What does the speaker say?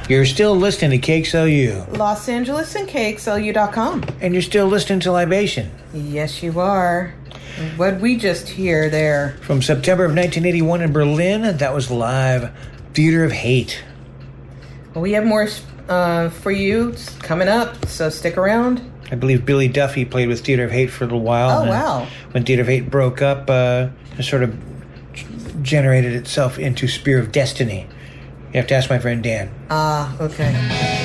You're still listening to KXLU. Los Angeles and KXLU.com. And you're still listening to Libation. Yes, you are. What'd we just hear there? From September of 1981 in Berlin, that was live Theater of Hate. Well, we have more for you coming up, so stick around. I believe Billy Duffy played with Theater of Hate for a little while. Oh, wow. When Theater of Hate broke up, it sort of generated itself into Spear of Destiny. You have to ask my friend Dan. Okay.